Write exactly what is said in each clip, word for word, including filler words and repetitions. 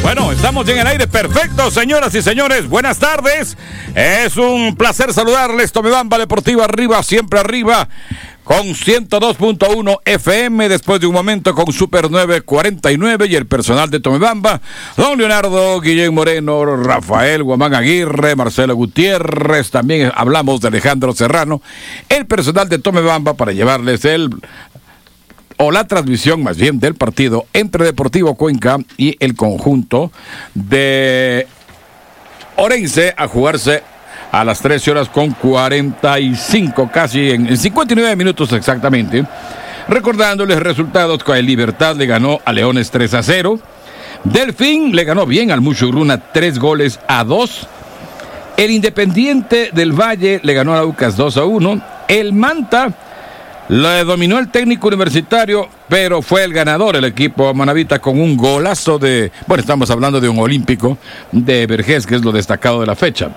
Bueno, estamos en el aire perfecto, señoras y señores. Buenas tardes. Es un placer saludarles. Tomebamba Deportiva arriba, siempre arriba, con ciento dos punto uno F M. Después de un momento con Super nueve cuarenta y nueve y el personal de Tomebamba, don Leonardo, Guillén Moreno, Rafael Guamán Aguirre, Marcelo Gutiérrez. También hablamos de Alejandro Serrano, el personal de Tomebamba, para llevarles el... o la transmisión más bien del partido entre Deportivo Cuenca y el conjunto de Orense, a jugarse a las trece horas con cuarenta y cinco, casi en, en cincuenta y nueve minutos exactamente. Recordándoles resultados: que el Libertad le ganó a Leones tres a cero, Delfín le ganó bien al Muchurruna tres goles a dos, el Independiente del Valle le ganó a Aucas dos a uno, el Manta le dominó el técnico universitario, pero fue el ganador el equipo manavita con un golazo de... Bueno, estamos hablando de un olímpico de Vergés, que es lo destacado de la fecha.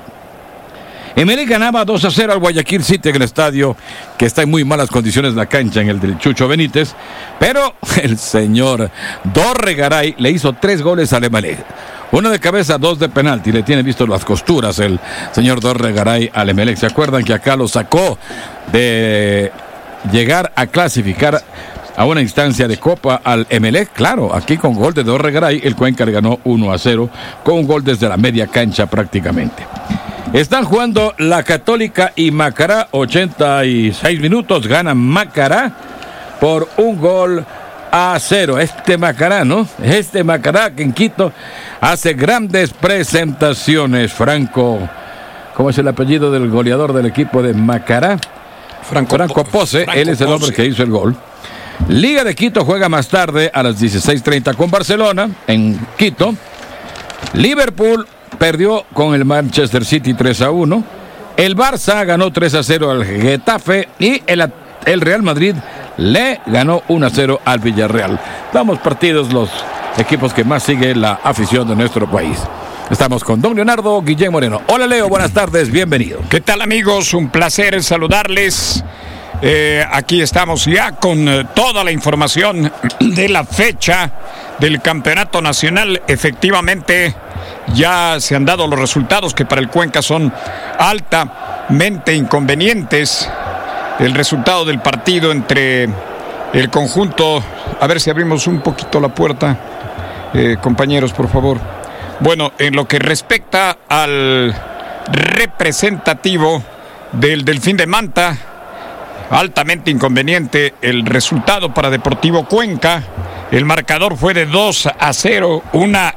Emelec ganaba dos a cero al Guayaquil City en el estadio, que está en muy malas condiciones la cancha, en el del Chucho Benítez, pero el señor Dorregaray le hizo tres goles al Emelec. Uno de cabeza, dos de penalti. Le tiene visto las costuras el señor Dorregaray al Emelec. ¿Se acuerdan que acá lo sacó de... llegar a clasificar a una instancia de Copa al Emelec? Claro, aquí con gol de Dorregaray, el Cuenca le ganó uno a cero, con un gol desde la media cancha prácticamente. Están jugando la Católica y Macará, ochenta y seis minutos, gana Macará por un gol a cero. Este Macará, ¿no? Este Macará que en Quito hace grandes presentaciones. Franco, ¿cómo es el apellido del goleador del equipo de Macará? Franco, Franco Pose, Franco él es el hombre Pose. que hizo el gol. Liga de Quito juega más tarde a las dieciséis treinta con Barcelona en Quito. Liverpool perdió con el Manchester City tres a uno. El Barça ganó tres a cero al Getafe y el, el Real Madrid le ganó uno a cero al Villarreal. Damos partidos los equipos que más sigue la afición de nuestro país. Estamos con don Leonardo Guillén Moreno. Hola Leo, buenas tardes, bienvenido. ¿Qué tal amigos? Un placer saludarles. Eh, aquí estamos ya con eh, toda la información de la fecha del Campeonato Nacional. Efectivamente, ya se han dado los resultados que para el Cuenca son altamente inconvenientes. El resultado del partido entre el conjunto... A ver si abrimos un poquito la puerta. Eh, compañeros, por favor. Bueno, en lo que respecta al representativo del Delfín de Manta, altamente inconveniente el resultado para Deportivo Cuenca. El marcador fue de dos a cero, una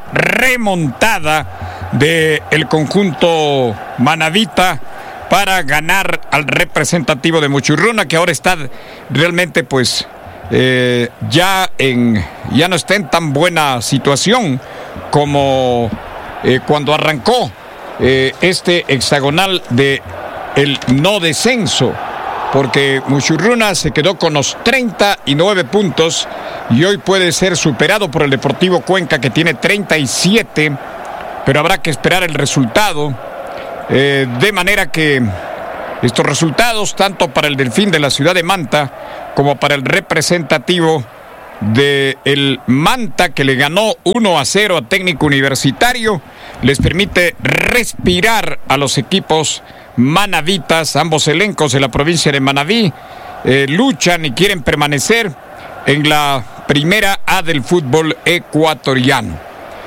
remontada del conjunto manavita para ganar al representativo de Muchurruna, que ahora está realmente pues eh, ya, en, ya no está en tan buena situación como eh, cuando arrancó eh, este hexagonal de el no descenso, porque Muchurruna se quedó con los treinta y nueve puntos y hoy puede ser superado por el Deportivo Cuenca, que tiene treinta y siete, pero habrá que esperar el resultado, eh, de manera que estos resultados, tanto para el Delfín de la ciudad de Manta como para el representativo de el Manta, que le ganó uno a cero a Técnico Universitario, les permite respirar a los equipos manavitas. Ambos elencos de la provincia de Manabí eh, luchan y quieren permanecer en la primera A del fútbol ecuatoriano.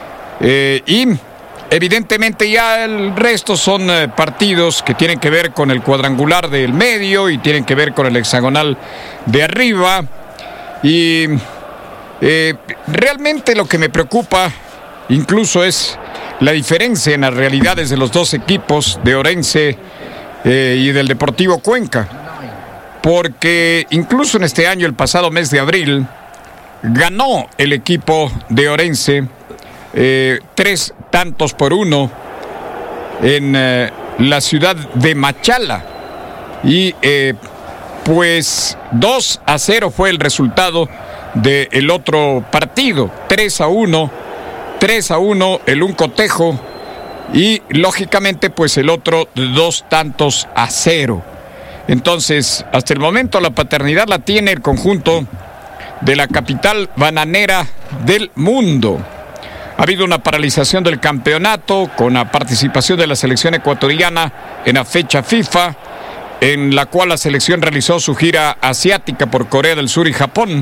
Eh, y evidentemente ya el resto son eh, partidos que tienen que ver con el cuadrangular del medio y tienen que ver con el hexagonal de arriba. Y eh, realmente lo que me preocupa incluso es la diferencia en las realidades de los dos equipos, de Orense eh, y del Deportivo Cuenca, porque incluso en este año, el pasado mes de abril, ganó el equipo de Orense eh, tres tantos por uno en eh, la ciudad de Machala, y eh, pues dos a cero fue el resultado del otro partido, tres a uno, tres a uno el un cotejo, y lógicamente pues el otro dos tantos a cero. Entonces, hasta el momento la paternidad la tiene el conjunto de la capital bananera del mundo. Ha habido una paralización del campeonato con la participación de la selección ecuatoriana en la fecha FIFA, en la cual la selección realizó su gira asiática por Corea del Sur y Japón.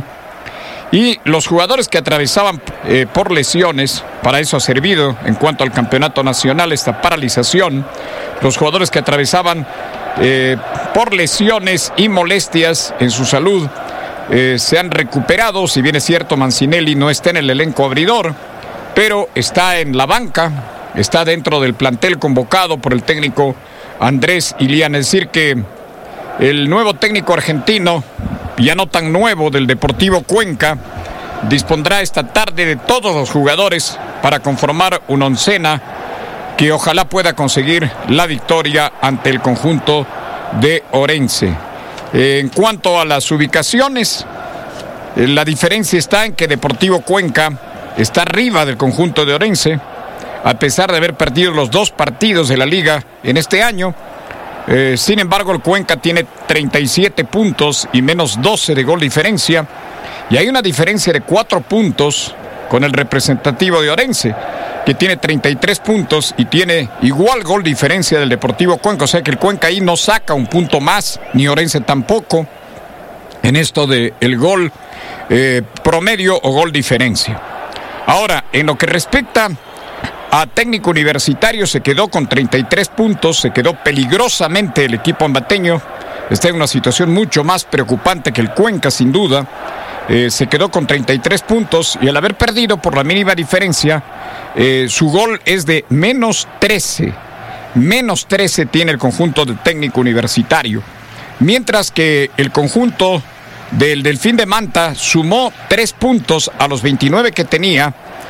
Y los jugadores que atravesaban eh, por lesiones, para eso ha servido en cuanto al campeonato nacional esta paralización, los jugadores que atravesaban eh, por lesiones y molestias en su salud eh, se han recuperado. Si bien es cierto, Mancinelli no está en el elenco abridor, pero está en la banca, está dentro del plantel convocado por el técnico Andrés Ilián. Es decir que el nuevo técnico argentino, ya no tan nuevo, del Deportivo Cuenca, dispondrá esta tarde de todos los jugadores para conformar una oncena que ojalá pueda conseguir la victoria ante el conjunto de Orense. En cuanto a las ubicaciones, la diferencia está en que Deportivo Cuenca está arriba del conjunto de Orense, a pesar de haber perdido los dos partidos de la liga en este año. Eh, sin embargo, el Cuenca tiene treinta y siete puntos y menos doce de gol diferencia, y hay una diferencia de cuatro puntos con el representativo de Orense, que tiene treinta y tres puntos y tiene igual gol diferencia del Deportivo Cuenca. O sea que el Cuenca ahí no saca un punto más, ni Orense tampoco, en esto de el gol eh, promedio o gol diferencia. Ahora, en lo que respecta a técnico universitario, se quedó con treinta y tres puntos, se quedó peligrosamente el equipo ambateño, está en una situación mucho más preocupante que el Cuenca, sin duda. Eh, se quedó con treinta y tres puntos y al haber perdido por la mínima diferencia, eh, su gol es de menos trece. Menos trece tiene el conjunto de técnico universitario, mientras que el conjunto del Delfín de Manta sumó tres puntos a los veintinueve que tenía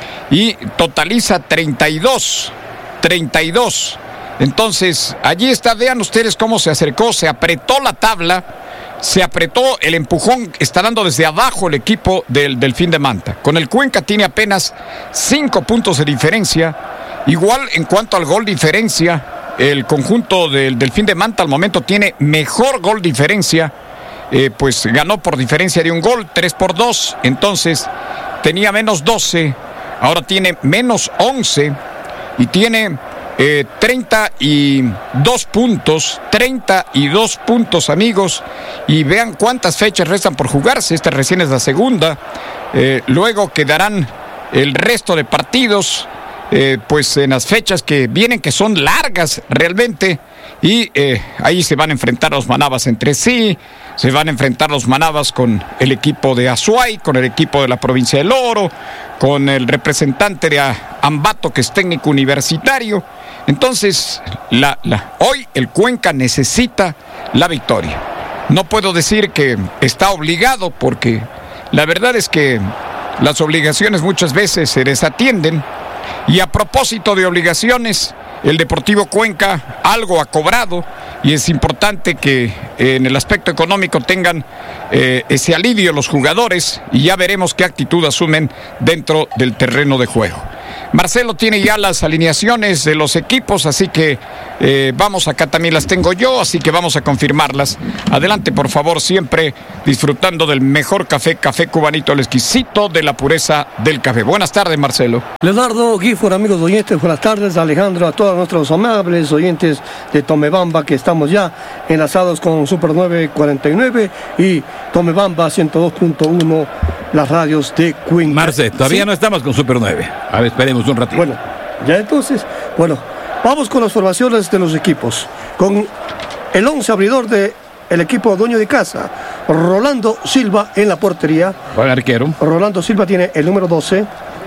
y totaliza treinta y dos. treinta y dos. Entonces, allí está, vean ustedes cómo se acercó, se apretó la tabla, se apretó el empujón, está dando desde abajo el equipo del Delfín de Manta. Con el Cuenca tiene apenas cinco puntos de diferencia. Igual en cuanto al gol diferencia, el conjunto del Delfín de Manta al momento tiene mejor gol diferencia. Eh, pues ganó por diferencia de un gol, tres por dos, entonces tenía menos doce, ahora tiene menos once y tiene eh, treinta y dos puntos, treinta y dos puntos, amigos, y vean cuántas fechas restan por jugarse. Esta recién es la segunda, eh, luego quedarán el resto de partidos, eh, pues en las fechas que vienen, que son largas realmente, y eh, ahí se van a enfrentar los manabas entre sí. Se van a enfrentar los manabas con el equipo de Azuay, con el equipo de la provincia del Oro, con el representante de Ambato, que es técnico universitario. Entonces, la, la, hoy el Cuenca necesita la victoria. No puedo decir que está obligado, porque la verdad es que las obligaciones muchas veces se desatienden. Y a propósito de obligaciones, el Deportivo Cuenca algo ha cobrado, y es importante que eh, en el aspecto económico tengan eh, ese alivio los jugadores, y ya veremos qué actitud asumen dentro del terreno de juego. Marcelo tiene ya las alineaciones de los equipos, así que eh, vamos, acá también las tengo yo, así que vamos a confirmarlas. Adelante, por favor, siempre disfrutando del mejor café, Café Cubanito, el exquisito de la pureza del café. Buenas tardes, Marcelo. Leonardo, Gifford, amigos oyentes, buenas tardes. Alejandro, a todos nuestros amables oyentes de Tomebamba, que estamos ya enlazados con Super nueve cuarenta y nueve y Tomebamba ciento dos punto uno, las radios de Cuenca. Marce, todavía ¿sí? No estamos con Super nueve. A ver, esperemos un ratito. Bueno, ya entonces, bueno, vamos con las formaciones de los equipos. Con el once abridor de el equipo dueño de casa, Rolando Silva en la portería. Buen arquero. Rolando Silva tiene el número doce.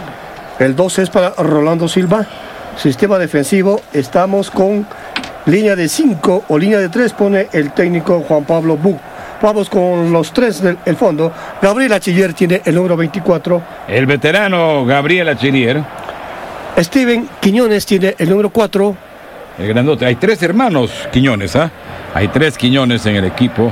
El doce es para Rolando Silva. Sistema defensivo, estamos con línea de cinco o línea de tres, pone el técnico Juan Pablo Bu. Vamos con los tres del el fondo. Gabriel Achiller tiene el número veinticuatro. El veterano Gabriel Achiller. Steven Quiñones tiene el número cuatro. El grandote. Hay tres hermanos Quiñones, ¿ah? ¿eh? Hay tres Quiñones en el equipo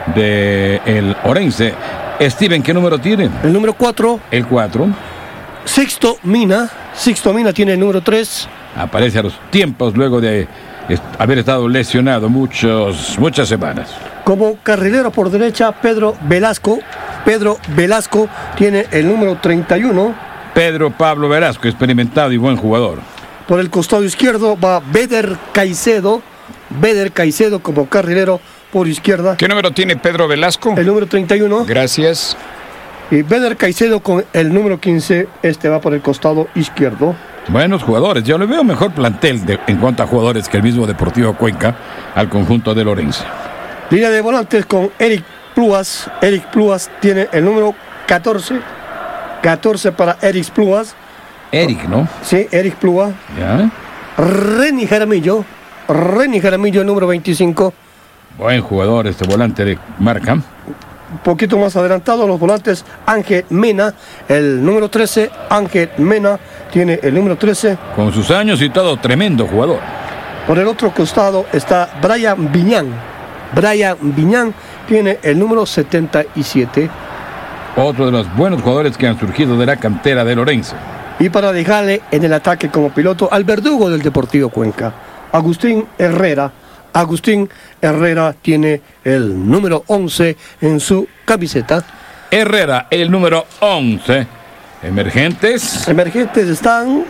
de el Orense. Steven, ¿qué número tiene? El número cuatro. El cuatro. Sixto Mina. Sixto Mina tiene el número tres. Aparece a los tiempos luego de haber estado lesionado muchos, muchas semanas. Como carrilero por derecha, Pedro Velasco. Pedro Velasco tiene el número treinta y uno. Pedro Pablo Velasco, experimentado y buen jugador. Por el costado izquierdo va Beder Caicedo. Beder Caicedo como carrilero por izquierda. ¿Qué número tiene Pedro Velasco? El número treinta y uno. Gracias. Y Beder Caicedo con el número quince. Este va por el costado izquierdo. Buenos jugadores. Yo le veo mejor plantel de, en cuanto a jugadores que el mismo Deportivo Cuenca al conjunto de Lorense. Línea de volantes con Eric Pluas. Eric Pluas tiene el número catorce. catorce para Eric Pluas. Eric, ¿no? Sí, Eric Pluas. Ya. Reni Jaramillo. Reni Jaramillo, el número veinticinco. Buen jugador este volante de marca. Un poquito más adelantado los volantes, Ángel Mena, el número trece. Ángel Mena tiene el número trece. Con sus años y todo, tremendo jugador. Por el otro costado está Brian Viñán. Brian Viñán tiene el número setenta y siete. Otro de los buenos jugadores que han surgido de la cantera de Lorense. Y para dejarle en el ataque como piloto al verdugo del Deportivo Cuenca, Agustín Herrera. Agustín Herrera tiene el número once en su camiseta. Herrera, el número once. Emergentes. Emergentes están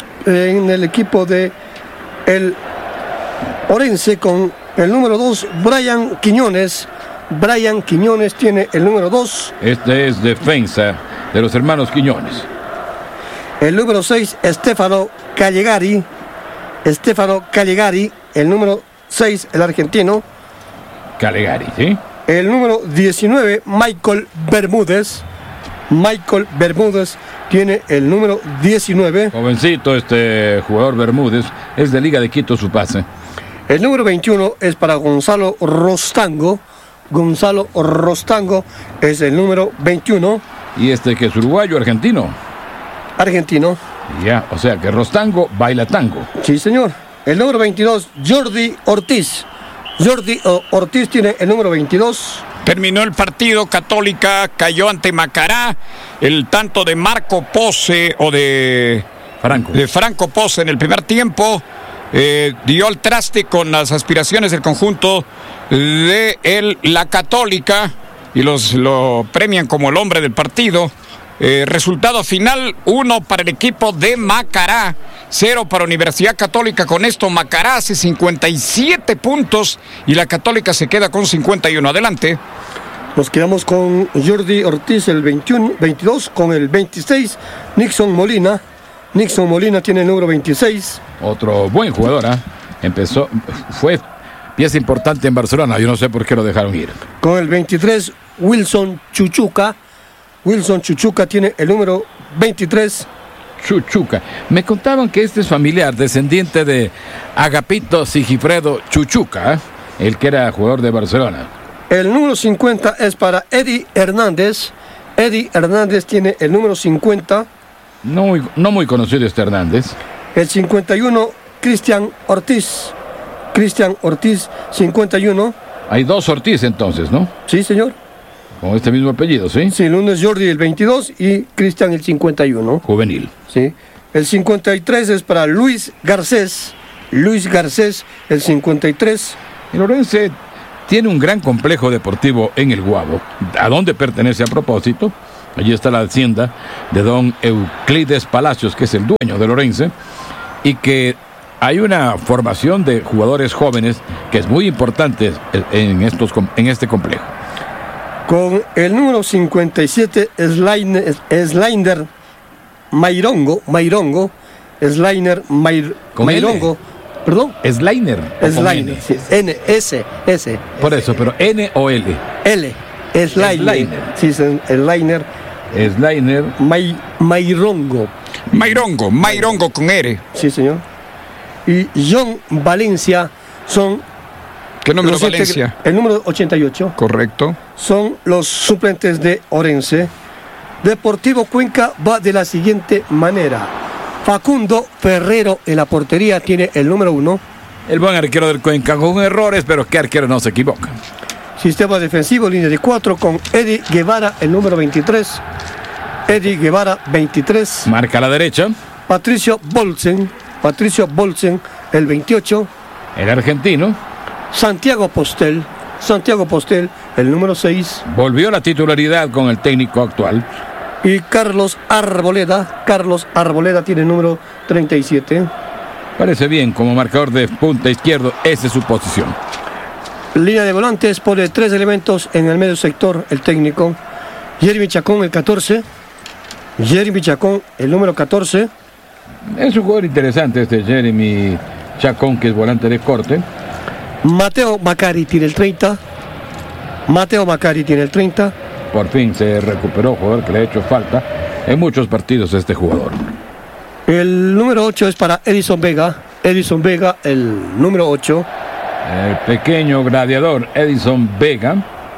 en el equipo de el Orense con el número dos, Brian Quiñones. Brian Quiñones tiene el número dos. Este es defensa de los hermanos Quiñones. El número seis, Estefano Callegari. Estefano Callegari, el número seis, el argentino. Calegari, ¿sí? El número diecinueve, Michael Bermúdez. Michael Bermúdez tiene el número diecinueve. Jovencito este jugador Bermúdez, es de Liga de Quito su pase. El número veintiuno es para Gonzalo Rostango. Gonzalo Rostango es el número veintiuno. Y este que es uruguayo, argentino. Argentino. Ya, o sea que Rostango baila tango. Sí, señor. El número veintidós, Jordi Ortiz. Jordi uh, Ortiz tiene el número veintidós. Terminó el partido, Católica cayó ante Macará. El tanto de Marco Pose o de Franco, de Franco Pose en el primer tiempo eh, dio el traste con las aspiraciones del conjunto de el, la Católica y los lo premian como el hombre del partido. Eh, resultado final, uno para el equipo de Macará, cero para Universidad Católica. Con esto Macará hace cincuenta y siete puntos y la Católica se queda con cincuenta y uno. Adelante. Nos quedamos con Jordi Ortiz el veintiuno, veintidós, con el veintiséis, Nixon Molina. Nixon Molina tiene el número veintiséis. Otro buen jugador, ¿eh? Empezó, fue pieza importante en Barcelona, yo no sé por qué lo dejaron ir. Con el veintitrés, Wilson Chuchuca. Wilson Chuchuca tiene el número veintitrés. Chuchuca. Me contaban que este es familiar, descendiente de Agapito Sigifredo Chuchuca, ¿eh? El que era jugador de Barcelona. El número cincuenta es para Eddie Hernández. Eddie Hernández tiene el número cincuenta. No muy, no muy conocido este Hernández. El cincuenta y uno, Cristian Ortiz. Cristian Ortiz, cincuenta y uno. Hay dos Ortiz entonces, ¿no? Sí, señor. Con este mismo apellido, ¿sí? Sí, el uno es Jordi el veintidós y Cristian el cincuenta y uno. Juvenil. Sí. El cincuenta y tres es para Luis Garcés. Luis Garcés, el cincuenta y tres. El Lorense tiene un gran complejo deportivo en el Guabo. ¿A dónde pertenece a propósito? Allí está la hacienda de don Euclides Palacios, que es el dueño de Lorense, y que hay una formación de jugadores jóvenes que es muy importante en, estos, en este complejo. Con el número cincuenta y siete, Slainer, Slainer Mairongo, Mairongo, Slainer Mair, Mairongo, L. Perdón. Slainer. Slainer, sí, N, S, S. Por eso, pero N o L. L, Slainer. Slainer. Sí, Slainer. Slainer. May, Mairongo. Mairongo, Mairongo con R. Sí, señor. Y John Valencia son... ¿Qué número Valencia? El número ochenta y ocho. Correcto. Son los suplentes de Orense. Deportivo Cuenca va de la siguiente manera. Facundo Ferrero en la portería tiene el número uno. El buen arquero del Cuenca con errores, pero qué arquero no se equivoca. Sistema defensivo, línea de cuatro con Eddie Guevara, el número veintitrés. Eddie Guevara, veintitrés. Marca a la derecha. Patricio Bolsen. Patricio Bolsen, el veintiocho. El argentino. Santiago Postel. Santiago Postel, el número seis. Volvió la titularidad con el técnico actual. Y Carlos Arboleda, Carlos Arboleda tiene el número treinta y siete. Parece bien como marcador de punta izquierdo, esa es su posición. Línea de volantes, pone tres elementos en el medio sector, el técnico. Jeremy Chacón, el catorce. Jeremy Chacón, el número catorce. Es un jugador interesante este Jeremy Chacón, que es volante de corte. Mateo Macari tiene el treinta. Mateo Macari tiene el treinta. Por fin se recuperó, jugador que le ha hecho falta en muchos partidos este jugador. El número ocho es para Edison Vega. Edison Vega, el número ocho. El pequeño gladiador Edison Vega.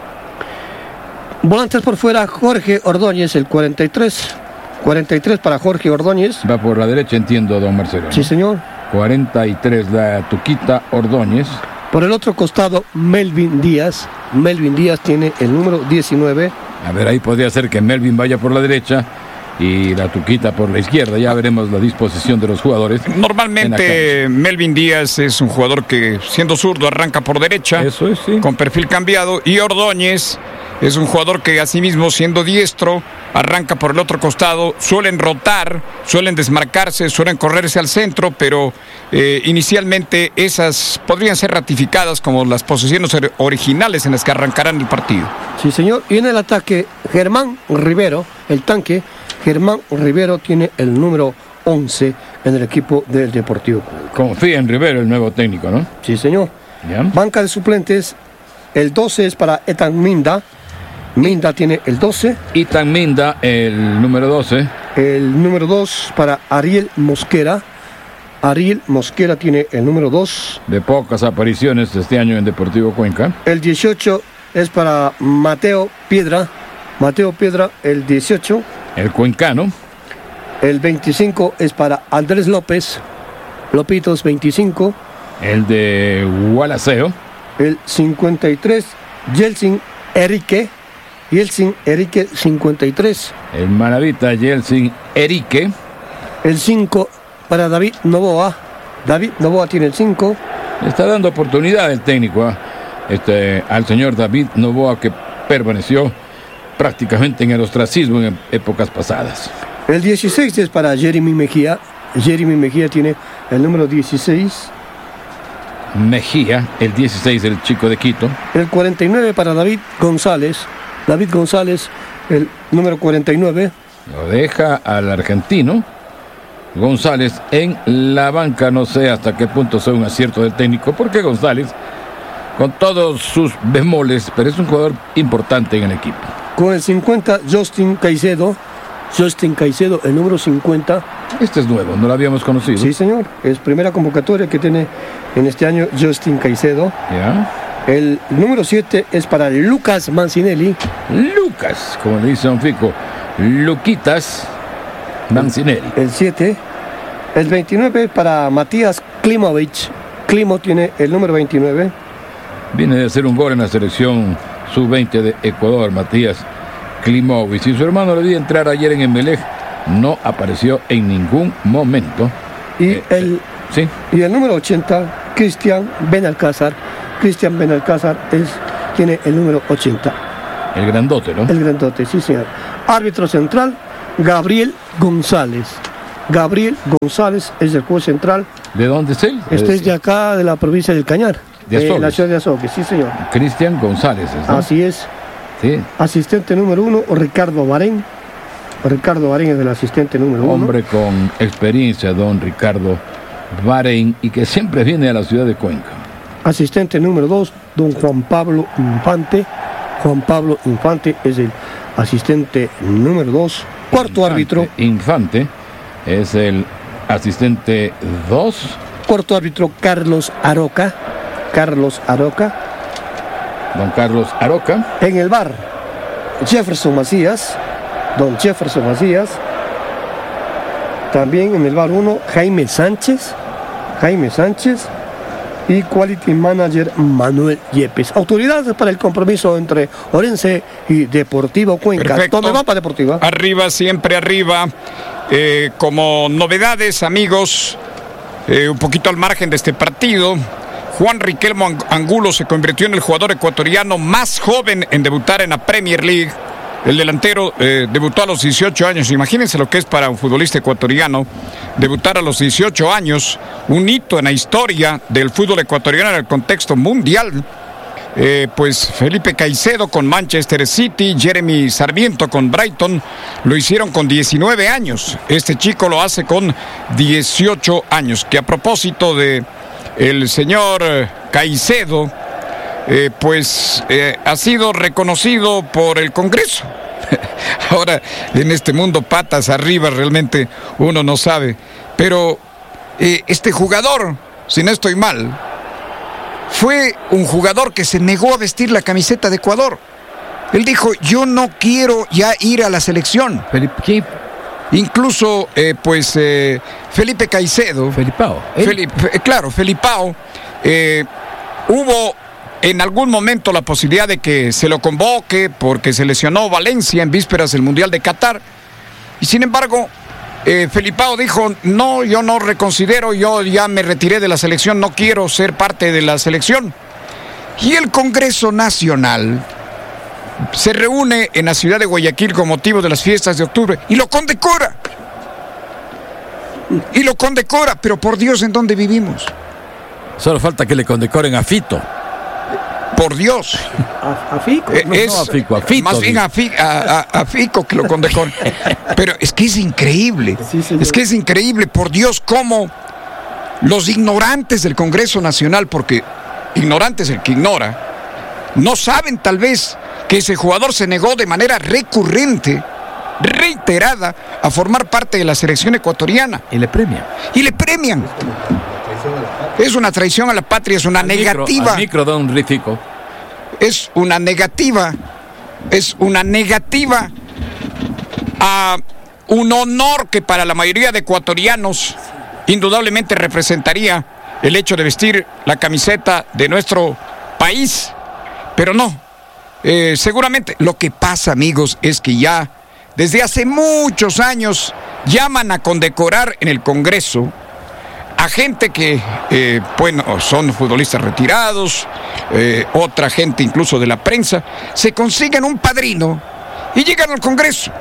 Volantes por fuera, Jorge Ordóñez, el cuarenta y tres. cuarenta y tres para Jorge Ordóñez. Va por la derecha, entiendo, don Marcelo, ¿no? Sí, señor. cuarenta y tres, la Tuquita Ordóñez. Por el otro costado, Melvin Díaz. Melvin Díaz tiene el número diecinueve. A ver, ahí podría ser que Melvin vaya por la derecha y la Tuquita por la izquierda. Ya veremos la disposición de los jugadores. Normalmente Melvin Díaz es un jugador que, siendo zurdo, arranca por derecha. Eso es, sí. Con perfil cambiado. Y Ordóñez es un jugador que, asimismo, siendo diestro, arranca por el otro costado. Suelen rotar, suelen desmarcarse, suelen correrse al centro, pero eh, inicialmente esas podrían ser ratificadas como las posiciones originales en las que arrancarán el partido. Sí, señor. Y en el ataque, Germán Rivero, el tanque. Germán Rivero tiene el número once en el equipo del Deportivo Cuenca. Confía en Rivero, el nuevo técnico, ¿no? Sí, señor. Ya. Banca de suplentes, el doce es para Etan Minda. Minda tiene el doce. Itan Minda, el número doce. El número dos para Ariel Mosquera. Ariel Mosquera tiene el número dos. De pocas apariciones este año en Deportivo Cuenca. El dieciocho es para Mateo Piedra. Mateo Piedra, el dieciocho. El cuencano. El veinticinco es para Andrés López. Lopitos, veinticinco. El de Gualaceo. El cincuenta y tres, Yeltsin Erique. Yeltsin Erique, cincuenta y tres. El manavita Yeltsin Erique. El cinco para David Novoa. David Novoa tiene el cinco. Le está dando oportunidad el técnico ¿eh? este, al señor David Novoa, que permaneció prácticamente en el ostracismo en épocas pasadas. El dieciséis es para Jeremy Mejía. Jeremy Mejía tiene el número dieciséis. Mejía, el dieciséis, el chico de Quito. El cuarenta y nueve para David González. David González, el número cuarenta y nueve. Lo deja al argentino González en la banca. No sé hasta qué punto sea un acierto del técnico, porque González, con todos sus bemoles, pero es un jugador importante en el equipo. Con el cincuenta, Justin Caicedo. Justin Caicedo, el número cincuenta. Este es nuevo, no lo habíamos conocido. Sí, señor. Es primera convocatoria que tiene en este año Justin Caicedo. Ya. El número siete es para Lucas Mancinelli. Lucas, como le dice Don Fico. Luquitas Mancinelli. El siete. El veintinueve es para Matías Klimovic. Klimo tiene el número veintinueve. Viene de hacer un gol en la selección sub veinte de Ecuador, Matías Klimovic. Y su hermano le dio entrar ayer en Emelec. No apareció en ningún momento. Y, eh, el, ¿sí? y el número ochenta, Cristian Benalcázar. Cristian Benalcázar es, tiene el número ochenta. El grandote, ¿no? El grandote, sí, señor. Árbitro central, Gabriel González. Gabriel González es el juez central. ¿De dónde es él? Este es de acá, de la provincia del Cañar. De de la ciudad de Azogue, sí, señor. Cristian González, ¿no? Así es. Sí. Asistente número uno, Ricardo Barén. Ricardo Barén es el asistente número uno. Hombre con experiencia, don Ricardo Barén, y que siempre viene a la ciudad de Cuenca. Asistente número dos, don Juan Pablo Infante. Juan Pablo Infante es el asistente número dos. Cuarto Infante, árbitro. Infante es el asistente dos. Cuarto árbitro, Carlos Aroca. Carlos Aroca. Don Carlos Aroca. En el bar, Jefferson Macías. Don Jefferson Macías. También en el bar uno, Jaime Sánchez. Jaime Sánchez. Y Quality Manager Manuel Yepes. Autoridades para el compromiso entre Orense y Deportivo Cuenca. Perfecto. Tome mapa Deportiva. Arriba, siempre arriba. Eh, como novedades, amigos, eh, un poquito al margen de este partido, Juan Riquelmo Angulo se convirtió en el jugador ecuatoriano más joven en debutar en la Premier League. el delantero eh, debutó a los dieciocho años. Imagínense lo que es para un futbolista ecuatoriano debutar a los dieciocho años, un hito en la historia del fútbol ecuatoriano en el contexto mundial. Eh, pues Felipe Caicedo con Manchester City, Jeremy Sarmiento con Brighton, lo hicieron con diecinueve años. Este chico lo hace con dieciocho años. Que a propósito de el señor Caicedo, eh, pues eh, ha sido reconocido por el Congreso. Ahora, en este mundo patas arriba realmente uno no sabe. Pero eh, este jugador, si no estoy mal, fue un jugador que se negó a vestir la camiseta de Ecuador. Él dijo, yo no quiero ya ir a la selección. Felipe, Incluso, eh, pues, eh, Felipe Caicedo. Felipao. Felipe, eh, claro, Felipao. Eh, hubo en algún momento la posibilidad de que se lo convoque porque se lesionó Valencia en vísperas del Mundial de Qatar. Y sin embargo, Eh, Felipao dijo, no, yo no reconsidero, yo ya me retiré de la selección, no quiero ser parte de la selección. Y el Congreso Nacional se reúne en la ciudad de Guayaquil con motivo de las fiestas de octubre y lo condecora. Y lo condecora, pero por Dios, ¿en dónde vivimos? Solo falta que le condecoren a Fito. Por Dios. A, a Fico. Eh, No, es, no, a Fico, a Fito, más bien a, Fi- a, a, a Fico que lo condecora. Pero es que es increíble. Sí, señor. Es que es increíble, por Dios, cómo los ignorantes del Congreso Nacional, porque ignorante es el que ignora, no saben tal vez que ese jugador se negó de manera recurrente, reiterada, a formar parte de la selección ecuatoriana. Y le premia. Y le premian. Es una traición a la patria, es una Al negativa. Micro, al micro don Rífico. Es una negativa, es una negativa a un honor que para la mayoría de ecuatorianos indudablemente representaría el hecho de vestir la camiseta de nuestro país. Pero no, eh, seguramente lo que pasa, amigos, es que ya desde hace muchos años llaman a condecorar en el Congreso a gente que, eh, bueno, son futbolistas retirados, eh, otra gente incluso de la prensa, se consiguen un padrino y llegan al Congreso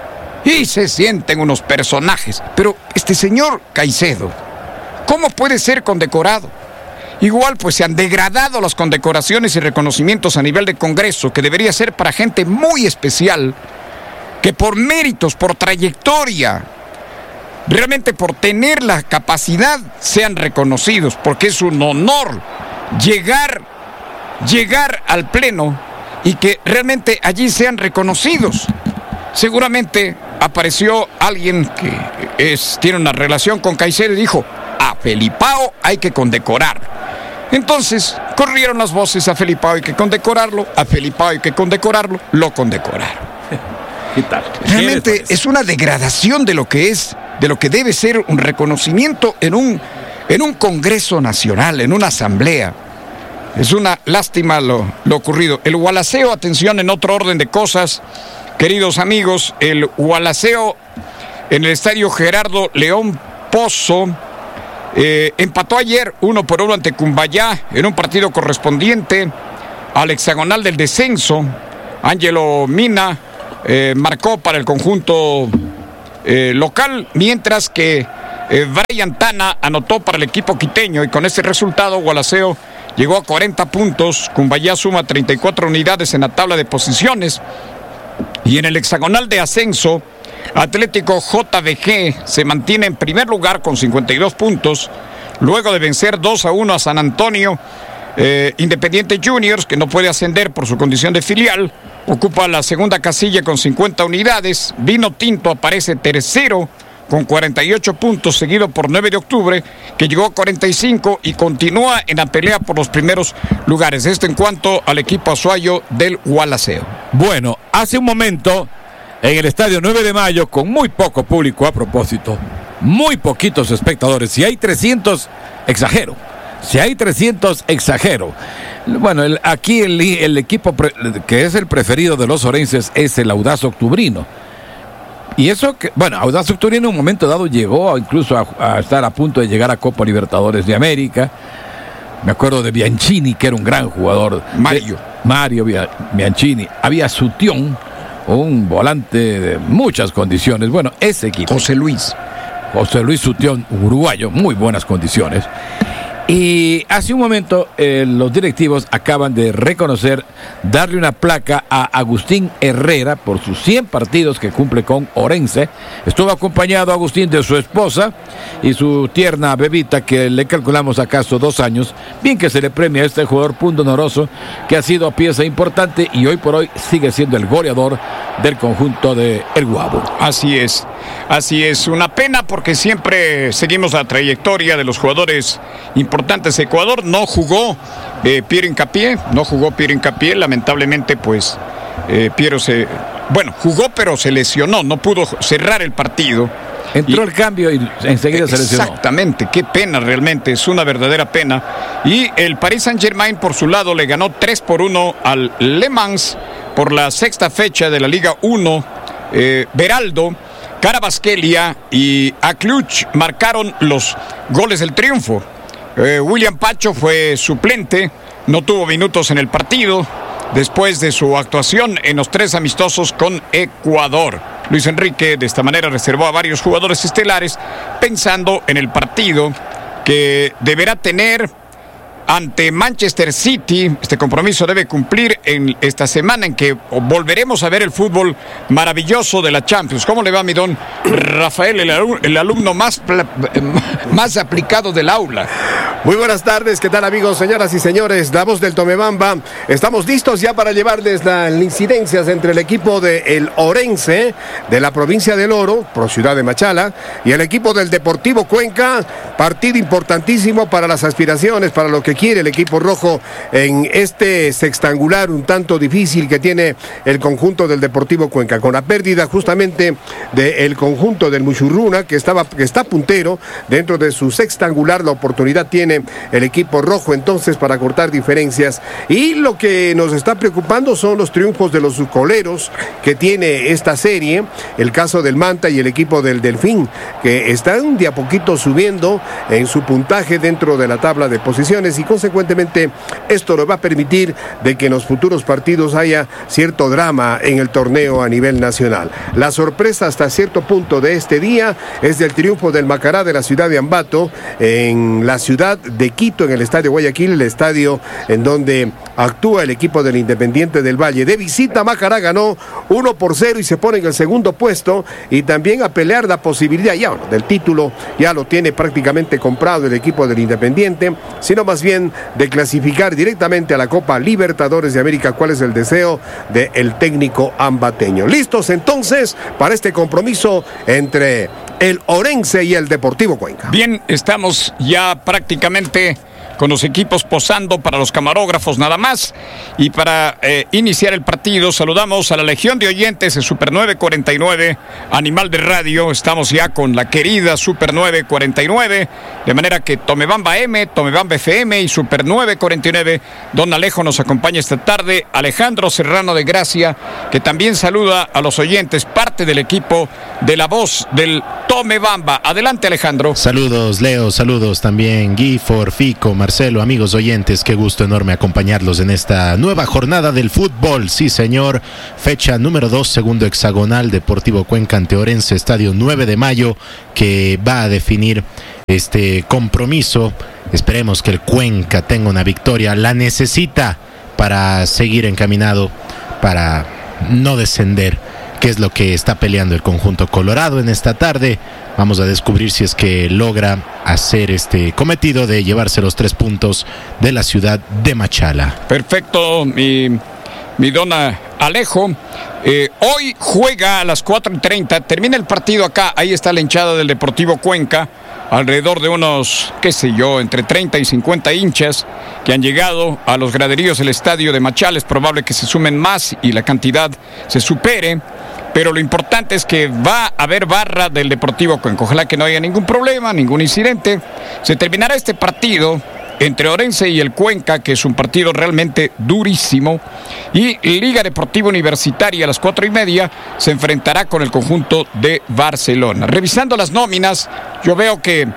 y se sienten unos personajes. Pero este señor Caicedo, ¿cómo puede ser condecorado? Igual pues se han degradado las condecoraciones y reconocimientos a nivel de Congreso, que debería ser para gente muy especial, que por méritos, por trayectoria, realmente por tener la capacidad, sean reconocidos, porque es un honor llegar, llegar al pleno y que realmente allí sean reconocidos. Seguramente apareció alguien que es, tiene una relación con Caicedo y dijo, a Felipao hay que condecorar. Entonces corrieron las voces, a Felipao hay que condecorarlo, a Felipao hay que condecorarlo, lo condecoraron. ¿Qué tal? Realmente es una degradación de lo que es, de lo que debe ser un reconocimiento en un, en un Congreso Nacional, en una asamblea. Es una lástima lo, lo ocurrido. El Gualaceo, atención, en otro orden de cosas, queridos amigos, el Gualaceo en el estadio Gerardo León Pozo eh, empató ayer uno por uno ante Cumbayá en un partido correspondiente al hexagonal del descenso. Ángelo Mina Eh, marcó para el conjunto eh, local, mientras que eh, Brian Tana anotó para el equipo quiteño, y con este resultado Gualaceo llegó a cuarenta puntos, Cumbayá suma treinta y cuatro unidades en la tabla de posiciones, y en el hexagonal de ascenso Atlético J V G se mantiene en primer lugar con cincuenta y dos puntos, luego de vencer dos a uno a San Antonio. Eh, Independiente Juniors, que no puede ascender por su condición de filial, ocupa la segunda casilla con cincuenta unidades. Vino Tinto aparece tercero con cuarenta y ocho puntos, seguido por nueve de octubre, que llegó a cuarenta y cinco y continúa en la pelea por los primeros lugares. Esto en cuanto al equipo azuayo del Gualaceo. Bueno, hace un momento en el estadio nueve de mayo, con muy poco público a propósito, muy poquitos espectadores, si hay trescientos, exagero. Si hay trescientos, exagero. Bueno, el, aquí el, el equipo pre, que es el preferido de los orenses es el Audaz Octubrino. Y eso que, bueno, Audaz Octubrino en un momento dado llegó incluso a, a estar a punto de llegar a Copa Libertadores de América. Me acuerdo de Bianchini, que era un gran jugador. Mario. De, Mario Bianchini. Había Sutión, un volante de muchas condiciones. Bueno, ese equipo. José Luis. José Luis Sutión, uruguayo, muy buenas condiciones. Y hace un momento eh, los directivos acaban de reconocer, darle una placa a Agustín Herrera por sus cien partidos que cumple con Orense. Estuvo acompañado Agustín de su esposa y su tierna bebita, que le calculamos acaso dos años. Bien que se le premia a este jugador pundonoroso que ha sido pieza importante y hoy por hoy sigue siendo el goleador del conjunto de El Guabo. Así es, así es. Una pena porque siempre seguimos la trayectoria de los jugadores importantes. Ecuador no jugó eh, Piero Hincapié, no jugó Piero Hincapié, lamentablemente pues eh, Piero se, bueno, jugó pero se lesionó, no pudo cerrar el partido. Entró el cambio y enseguida se lesionó. Exactamente, qué pena realmente, es una verdadera pena. Y el Paris Saint-Germain por su lado le ganó tres por uno al Le Mans por la sexta fecha de la Liga uno. eh, Beraldo, Carabasquelia y Akluch marcaron los goles del triunfo. Eh, William Pacho fue suplente, no tuvo minutos en el partido después de su actuación en los tres amistosos con Ecuador. Luis Enrique de esta manera reservó a varios jugadores estelares pensando en el partido que deberá tener ante Manchester City. Este compromiso debe cumplir en esta semana en que volveremos a ver el fútbol maravilloso de la Champions. ¿Cómo le va, mi don Rafael, el, alumno, el alumno más, más aplicado del aula? Muy buenas tardes, ¿qué tal amigos, señoras y señores? La voz del Tomebamba. Estamos listos ya para llevarles las incidencias entre el equipo de el Orense, de la provincia del Oro, pro ciudad de Machala, y el equipo del Deportivo Cuenca. Partido importantísimo para las aspiraciones, para lo que quiere el equipo rojo en este sextangular un tanto difícil que tiene el conjunto del Deportivo Cuenca, con la pérdida justamente del conjunto del Muchurruna, que, estaba, que está puntero dentro de su sextangular. La oportunidad tiene el equipo rojo entonces para cortar diferencias, y lo que nos está preocupando son los triunfos de los coleros que tiene esta serie, el caso del Manta y el equipo del Delfín, que están de a poquito subiendo en su puntaje dentro de la tabla de posiciones, y consecuentemente esto nos va a permitir de que en los futuros partidos haya cierto drama en el torneo a nivel nacional. La sorpresa hasta cierto punto de este día es del triunfo del Macará de la ciudad de Ambato en la ciudad de Quito, en el estadio Guayaquil, el estadio en donde actúa el equipo del Independiente del Valle. De visita, Macará ganó uno por cero y se pone en el segundo puesto, y también a pelear la posibilidad ya bueno, del título. Ya lo tiene prácticamente comprado el equipo del Independiente, sino más bien de clasificar directamente a la Copa Libertadores de América. ¿Cuál es el deseo del técnico ambateño? Listos entonces para este compromiso entre el Orense y el Deportivo Cuenca. Bien, estamos ya prácticamente con los equipos posando para los camarógrafos nada más. Y para eh, iniciar el partido saludamos a la legión de oyentes de Super nueve cuarenta y nueve, Animal de Radio. Estamos ya con la querida Super nueve cuarenta y nueve, de manera que Tomebamba M, Tomebamba F M y Super nueve cuarenta y nueve. Don Alejo nos acompaña esta tarde. Alejandro Serrano de Gracia, que también saluda a los oyentes, parte del equipo de La Voz del Tomebamba. Adelante, Alejandro. Saludos, Leo, saludos también Guifor, Fico, Marcelo, amigos oyentes, qué gusto enorme acompañarlos en esta nueva jornada del fútbol. Sí, señor, fecha número dos, segundo hexagonal, Deportivo Cuenca ante Orense, estadio nueve de mayo, que va a definir este compromiso. Esperemos que el Cuenca tenga una victoria, la necesita para seguir encaminado, para no descender, que es lo que está peleando el conjunto colorado en esta tarde. Vamos a descubrir si es que logra hacer este cometido de llevarse los tres puntos de la ciudad de Machala. Perfecto, mi, mi dona Alejo. Eh, hoy juega a las cuatro y treinta, termina el partido acá, ahí está la hinchada del Deportivo Cuenca, alrededor de unos, qué sé yo, entre treinta y cincuenta hinchas que han llegado a los graderíos del estadio de Machala. Es probable que se sumen más y la cantidad se supere, pero lo importante es que va a haber barra del Deportivo Cuenca. Ojalá que no haya ningún problema, ningún incidente. Se terminará este partido entre Orense y el Cuenca, que es un partido realmente durísimo, y Liga Deportiva Universitaria a las cuatro y media se enfrentará con el conjunto de Barcelona. Revisando las nóminas, yo veo que,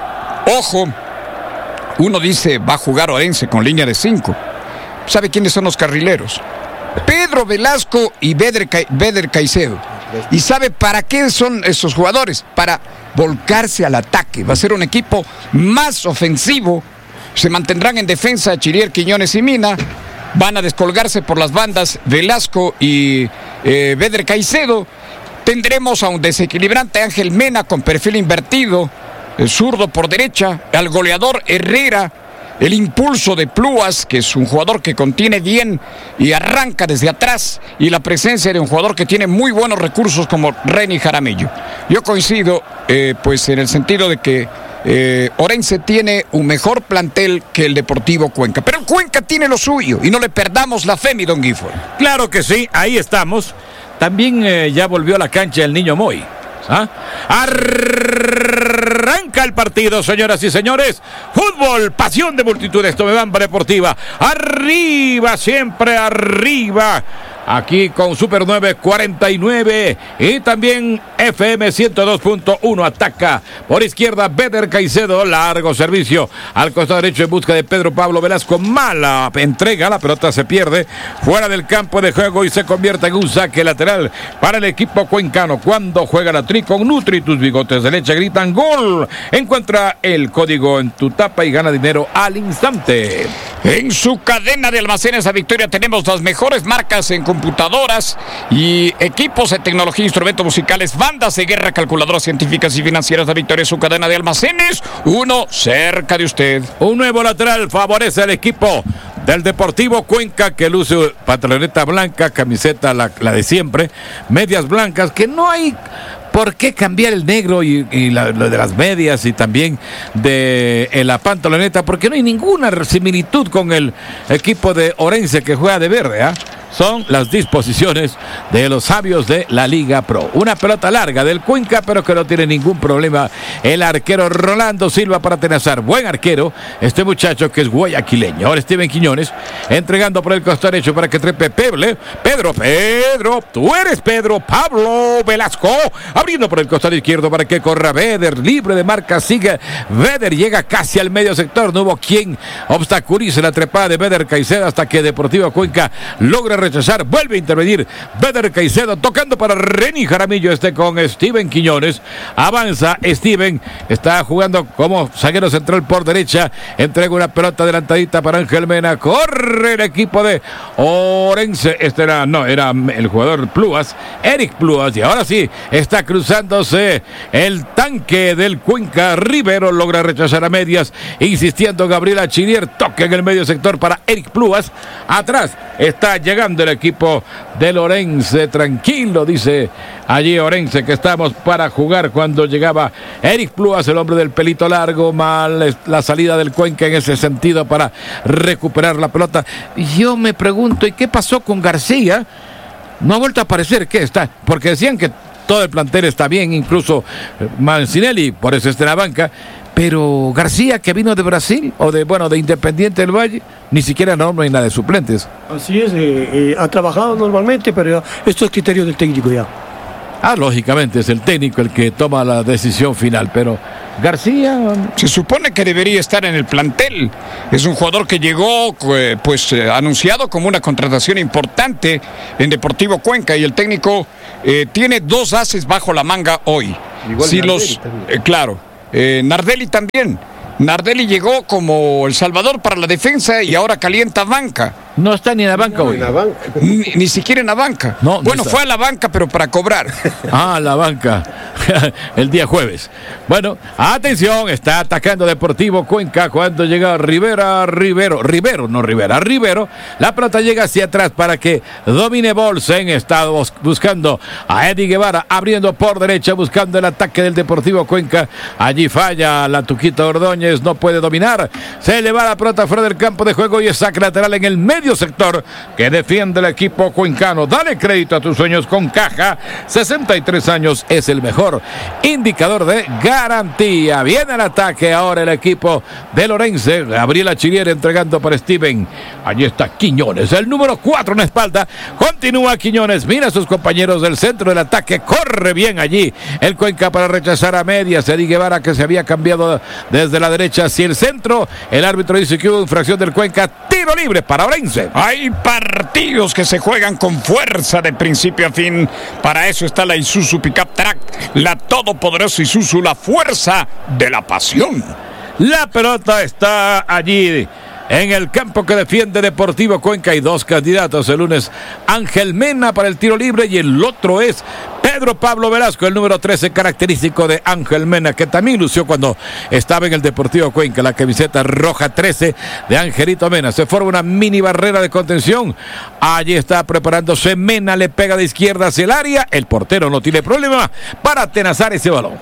ojo, uno dice va a jugar Orense con línea de cinco. ¿Sabe quiénes son los carrileros? Pedro Velasco y Beder, Ca- Beder Caicedo. ¿Y sabe para qué son estos jugadores? Para volcarse al ataque. Va a ser un equipo más ofensivo. Se mantendrán en defensa Chirier, Quiñones y Mina. Van a descolgarse por las bandas Velasco y eh, Beder Caicedo. Tendremos a un desequilibrante Ángel Mena con perfil invertido, el zurdo por derecha, al goleador Herrera, el impulso de Pluas, que es un jugador que contiene bien y arranca desde atrás, y la presencia de un jugador que tiene muy buenos recursos como Reni Jaramillo. Yo coincido eh, pues en el sentido de que eh, Orense tiene un mejor plantel que el Deportivo Cuenca, pero el Cuenca tiene lo suyo y no le perdamos la fe, mi don Gifford. Claro que sí, ahí estamos. También eh, ya volvió a la cancha el niño Moy. ¿Ah? Arranca el partido, señoras y señores. Fútbol, pasión de multitudes. Tomebamba Deportiva. Arriba, siempre arriba. Aquí con Super nueve cuarenta y nueve y también F M ciento dos punto uno. Ataca por izquierda Beder Caicedo, largo servicio al costado derecho en busca de Pedro Pablo Velasco. Mala entrega, la pelota se pierde fuera del campo de juego y se convierte en un saque lateral para el equipo cuencano. Cuando juega la Tri con Nutri, tus bigotes de leche gritan gol. Encuentra el código en tu tapa y gana dinero al instante. En su cadena de almacenes a Victoria tenemos las mejores marcas en computadoras y equipos de tecnología, instrumentos musicales, bandas de guerra, calculadoras científicas y financieras de Victoria. Su cadena de almacenes, uno cerca de usted. Un nuevo lateral favorece al equipo del Deportivo Cuenca, que luce pantaloneta blanca, camiseta la, la de siempre, medias blancas, que no hay por qué cambiar el negro y, y la, lo de las medias y también de en la pantaloneta, porque no hay ninguna similitud con el equipo de Orense que juega de verde, ¿ah? ¿eh? Son las disposiciones de los sabios de la Liga Pro. Una pelota larga del Cuenca, pero que no tiene ningún problema el arquero Rolando Silva para atenazar. Buen arquero, este muchacho que es guayaquileño. Ahora Steven Quiñones, entregando por el costado derecho para que trepe Peble. Pedro, Pedro, tú eres Pedro Pablo Velasco. Abriendo por el costado izquierdo para que corra Beder, libre de marca, sigue Beder, llega casi al medio sector. No hubo quien obstaculice la trepada de Beder Caicedo hasta que Deportivo Cuenca logra rechazar, vuelve a intervenir Beder Caicedo, tocando para Reni Jaramillo, este con Steven Quiñones, avanza Steven, está jugando como zaguero central por derecha, entrega una pelota adelantadita para Ángel Mena, corre el equipo de Orense, este era, no, era el jugador Pluas, Eric Pluas, y ahora sí, está cruzándose el tanque del Cuenca, Rivero logra rechazar a medias, insistiendo Gabriela Chirier, toca en el medio sector para Eric Pluas, atrás está llegando del equipo del Orense, tranquilo, dice allí Orense que estamos para jugar cuando llegaba Eric Pluas, el hombre del pelito largo, mal la salida del Cuenca en ese sentido para recuperar la pelota. Yo me pregunto, ¿y qué pasó con García? No ha vuelto a aparecer, ¿qué está? Porque decían que todo el plantel está bien, incluso Mancinelli, por eso está en la banca. Pero García, que vino de Brasil, o de, bueno, de Independiente del Valle, ni siquiera no, no hay nada de suplentes. Así es, eh, eh, ha trabajado normalmente, pero esto es criterio del técnico ya. Ah, lógicamente es el técnico el que toma la decisión final, pero García... Se supone que debería estar en el plantel. Es un jugador que llegó, pues, eh, anunciado como una contratación importante en Deportivo Cuenca, y el técnico eh, tiene dos ases bajo la manga hoy. Igual si los, eh, claro. Eh, Nardelli también. Nardelli llegó como El Salvador para la defensa y ahora calienta banca. No está ni en la banca No, hoy. en la banca. Ni, ni siquiera en la banca. No, no bueno, está. fue a la banca, pero para cobrar. Ah, la banca. El día jueves. Bueno, atención, está atacando Deportivo Cuenca cuando llega Rivera, Rivero, Rivero, no Rivera, Rivero. La pelota llega hacia atrás para que domine Bolsen. Está bus- buscando a Eddie Guevara, abriendo por derecha, buscando el ataque del Deportivo Cuenca. Allí falla la Tuquita Ordóñez, no puede dominar. Se le va la pelota fuera del campo de juego y es saque lateral en el medio sector que defiende el equipo cuencano. Dale crédito a tus sueños con Caja. sesenta y tres años es el mejor indicador de garantía. Viene el ataque ahora el equipo de Orense. Gabriela Chirier entregando para Steven. Allí está Quiñones, el número cuatro en la espalda. Continúa Quiñones, mira a sus compañeros del centro del ataque. Corre bien allí el Cuenca para rechazar a medias. Eddie Guevara, que se había cambiado desde la derecha hacia el centro. El árbitro dice que hubo infracción del Cuenca. tiro libre para Orense. Hay partidos que se juegan con fuerza de principio a fin. Para eso está la Isuzu Pickup Track, la todopoderosa Isuzu, la fuerza de la pasión. La pelota está allí en el campo que defiende Deportivo Cuenca. Hay dos candidatos el lunes: Ángel Mena para el tiro libre y el otro es Pedro Pablo Velasco, el número trece, característico de Ángel Mena, que también lució cuando estaba en el Deportivo Cuenca, la camiseta roja trece de Angelito Mena. Se forma una mini barrera de contención. Allí está preparándose Mena, le pega de izquierda hacia el área. El portero no tiene problema para atenazar ese balón.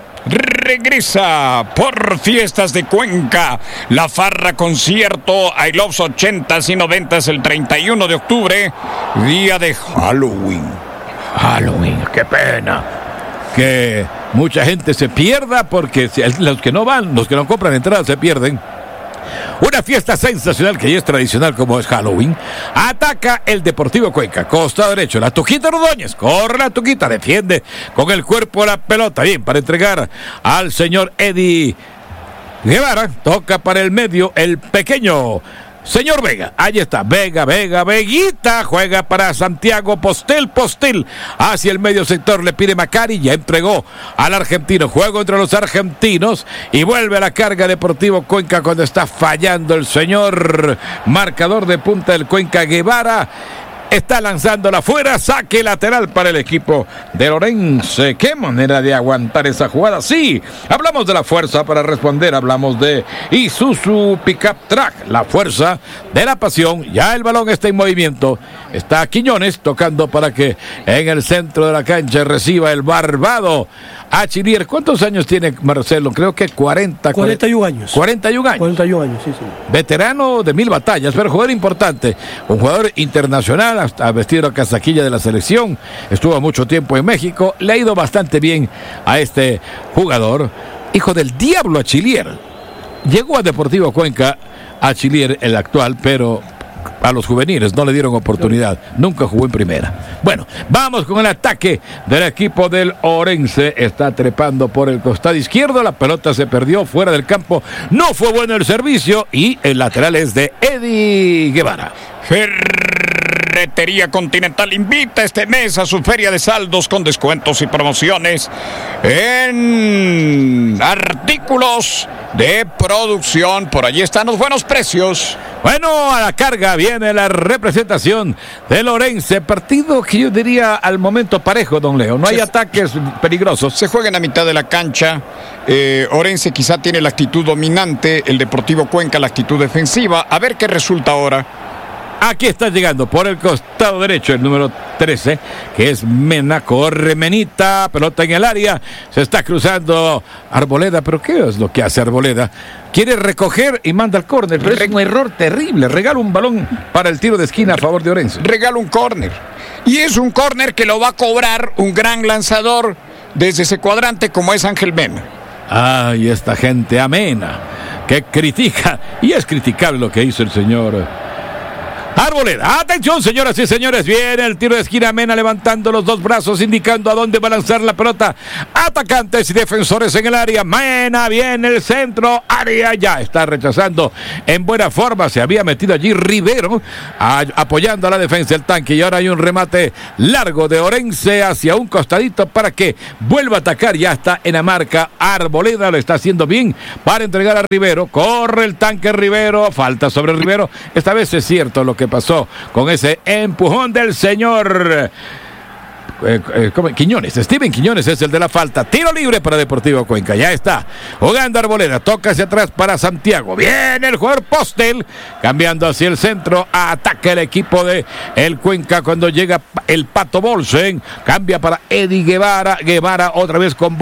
Regresa por Fiestas de Cuenca la Farra Concierto I Loves ochentas y noventas el treinta y uno de octubre, día de Halloween. Halloween, qué pena que mucha gente se pierda, porque los que no van, los que no compran entradas se pierden. Una fiesta sensacional que ya es tradicional como es Halloween. Ataca el Deportivo Cuenca, costado derecho, la Tuquita Ordóñez, corre la Tuquita, defiende con el cuerpo la pelota, bien, para entregar al señor Eddie Guevara. Toca para el medio el pequeño señor Vega, ahí está, Vega, Vega, Veguita, juega para Santiago Postel, Postel, hacia el medio sector, le pide Macari, ya entregó al argentino, juego entre los argentinos, y vuelve a la carga Deportivo Cuenca cuando está fallando el señor marcador de punta del Cuenca, Guevara. Está lanzándola fuera, saque lateral para el equipo de Orense. Qué manera de aguantar esa jugada. Sí, hablamos de la fuerza para responder, hablamos de Isuzu Pickup Track, la fuerza de la pasión. Ya el balón está en movimiento, está Quiñones tocando para que en el centro de la cancha reciba el barbado Achillier. ¿Cuántos años tiene Marcelo? Creo que cuarenta. cuarenta y un años. cuarenta y un años. cuarenta y un años, sí, sí. Veterano de mil batallas, pero jugador importante, un jugador internacional, hasta vestido a casaquilla de la selección, estuvo mucho tiempo en México, le ha ido bastante bien a este jugador, hijo del Diablo Achillier. Llegó a Deportivo Cuenca Achillier, el actual, pero a los juveniles no le dieron oportunidad, nunca jugó en primera. Bueno, vamos con el ataque del equipo del Orense. Está trepando por el costado izquierdo, la pelota se perdió fuera del campo, no fue bueno el servicio, y el lateral es de Eddie Guevara. Ferretería Continental invita este mes a su feria de saldos con descuentos y promociones en artículos de producción. Por allí están los buenos precios. Bueno, a la carga viene la representación del Orense, partido que yo diría al momento parejo, don Leo. No hay se, ataques peligrosos. Se juega en la mitad de la cancha. Eh, Orense quizá tiene la actitud dominante, el Deportivo Cuenca la actitud defensiva. A ver qué resulta ahora. Aquí está llegando por el costado derecho el número trece, que es Mena, corre Menita, pelota en el área, se está cruzando Arboleda, pero ¿qué es lo que hace Arboleda? Quiere recoger y manda al córner, pero es un error terrible, regala un balón para el tiro de esquina a favor de Orense. Regala un córner, y es un córner que lo va a cobrar un gran lanzador desde ese cuadrante como es Ángel Mena. Ay, esta gente amena, que critica, y es criticable lo que hizo el señor Arboleda. Atención, señoras y señores, viene el tiro de esquina, Mena levantando los dos brazos, indicando a dónde va a lanzar la pelota. Atacantes y defensores en el área. Mena viene el centro, área, ya está rechazando en buena forma. Se había metido allí Rivero a, apoyando a la defensa del tanque, y ahora hay un remate largo de Orense hacia un costadito para que vuelva a atacar. Ya está en la marca Arboleda, lo está haciendo bien para entregar a Rivero. Corre el tanque Rivero, falta sobre Rivero. Esta vez es cierto lo que pasó con ese empujón del señor eh, eh, Quiñones. Steven Quiñones es el de la falta. Tiro libre para Deportivo Cuenca. Ya está jugando Arboleda, toca hacia atrás para Santiago. Viene el jugador Postel cambiando hacia el centro. Ataca el equipo de el Cuenca cuando llega el Pato Bolsen. Cambia para Eddie Guevara. Guevara otra vez con